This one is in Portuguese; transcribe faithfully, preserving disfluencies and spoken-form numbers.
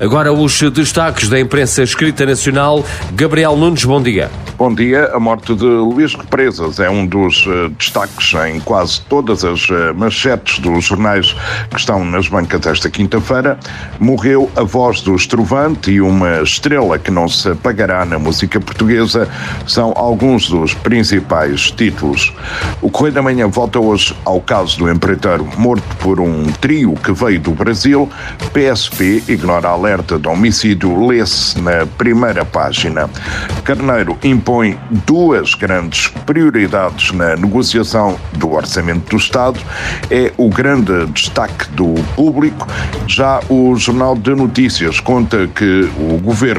Agora os destaques da imprensa escrita nacional. Gabriel Nunes, bom dia. Bom dia. A morte de Luís Represas é um dos uh, destaques em quase todas as uh, manchetes dos jornais que estão nas bancas esta quinta-feira. Morreu a voz do Estrovante e uma estrela que não se apagará na música portuguesa. São alguns dos principais títulos. O Correio da Manhã volta hoje ao caso do empreiteiro morto por um trio que veio do Brasil. P S P ignora alerta de homicídio, lê-se na primeira página. Carneiro impõe duas grandes prioridades na negociação do Orçamento do Estado. É o grande destaque do Público. Já o Jornal de Notícias conta que o Governo